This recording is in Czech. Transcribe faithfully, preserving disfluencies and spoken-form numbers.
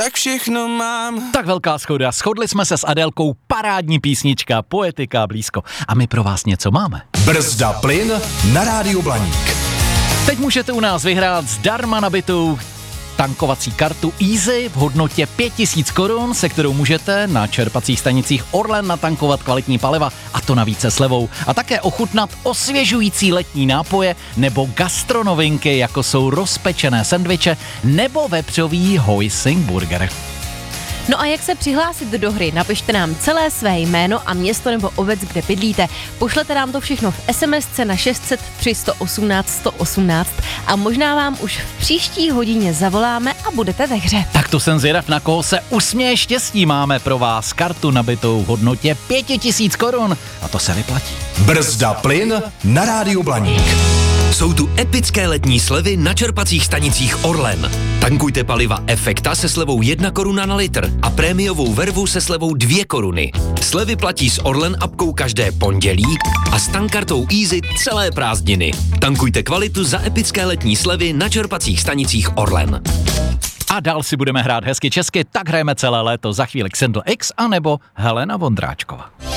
tak všechno mám. Tak velká schoda, shodli jsme se s Adélkou, parádní písnička, poetika blízko. A my pro vás něco máme. Brzda plyn na Rádiu Blaník. Teď můžete u nás vyhrát zdarma nabitou tankovací kartu Easy v hodnotě pět tisíc korun, se kterou můžete na čerpacích stanicích Orlen natankovat kvalitní paliva, a to navíc se slevou. A také ochutnat osvěžující letní nápoje nebo gastronovinky, jako jsou rozpečené sendviče nebo vepřový hoisin burger. No a jak se přihlásit do hry? Napište nám celé své jméno a město nebo obec, kde bydlíte. Pošlete nám to všechno v SMSce na šest set tři sto osmnáct sto osmnáct a možná vám už v příští hodině zavoláme a budete ve hře. Tak to jsem zvědav, na koho se usměje štěstí. Máme pro vás kartu nabitou v hodnotě pět tisíc korun a to se vyplatí. Brzda plyn na Rádiu Blaník. Jsou tu epické letní slevy na čerpacích stanicích Orlen. Tankujte paliva Efekta se slevou jedna koruna na litr a prémiovou vervu se slevou dvě koruny. Slevy platí s Orlen apkou každé pondělí a s tankartou Easy celé prázdniny. Tankujte kvalitu za epické letní slevy na čerpacích stanicích Orlen. A dál si budeme hrát hezky česky, tak hrajeme celé léto, za chvíli Xendl X anebo Helena Vondráčková.